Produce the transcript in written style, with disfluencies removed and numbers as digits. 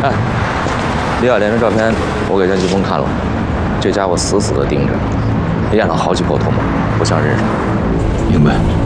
哎，李小莲的照片我给任继峰看了，这家伙死死地盯着，练了好几口头毛，不像人。 明白。